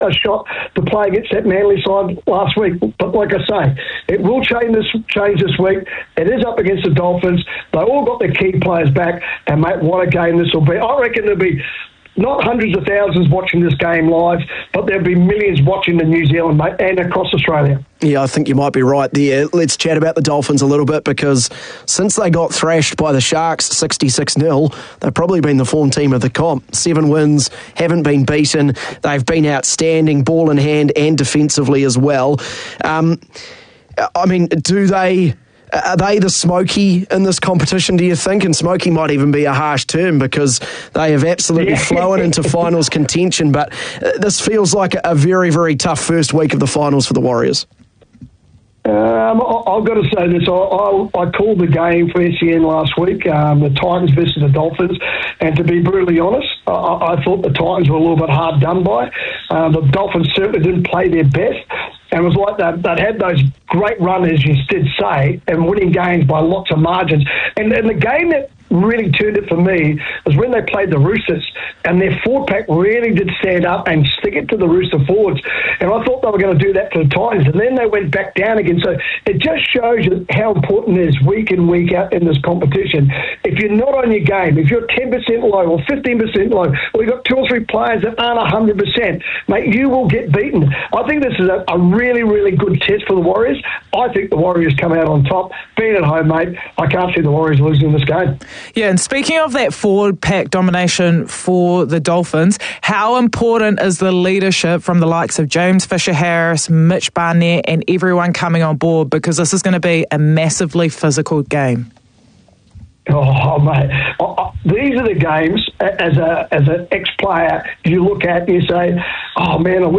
a shot to play against that Manly side last week. But like I say, it will change this week. It is up against the Dolphins. They all got their key players back, and mate, what a game this will be. I reckon there'll be not hundreds of thousands watching this game live, but there'll be millions watching in New Zealand, mate, and across Australia. Yeah, I think you might be right there. Let's chat about the Dolphins a little bit, because since they got thrashed by the Sharks 66-0, they've probably been the form team of the comp. 7 wins, haven't been beaten. They've been outstanding, ball in hand and defensively as well. I mean, are they the Smoky in this competition, do you think? And Smoky might even be a harsh term, because they have absolutely flown into finals contention. But this feels like a very, very tough first week of the finals for the Warriors. I've got to say this. I called the game for SEN last week, the Titans versus the Dolphins, and to be brutally honest, I thought the Titans were a little bit hard done by. The Dolphins certainly didn't play their best. And it was like they'd had those great runs, as you did say, and winning games by lots of margins. And the game that really turned it for me was when they played the Roosters, and their forward pack really did stand up and stick it to the Rooster forwards. And I thought they were going to do that to the Titans, and then they went back down again. So it just shows you how important it is week in, week out in this competition. If you're not on your game, if you're 10% low or 15% low, or you've got 2 or 3 players that aren't 100%, mate, you will get beaten. I think this is a really, really good test for the Warriors. I think the Warriors come out on top. Being at home, mate, I can't see the Warriors losing this game. Yeah, and speaking of that forward pack domination for the Dolphins, how important is the leadership from the likes of James Fisher-Harris, Mitch Barnett, and everyone coming on board? Because this is going to be a massively physical game. Oh, mate. These are the games, as an ex-player, you look at and you say, oh, man, I wish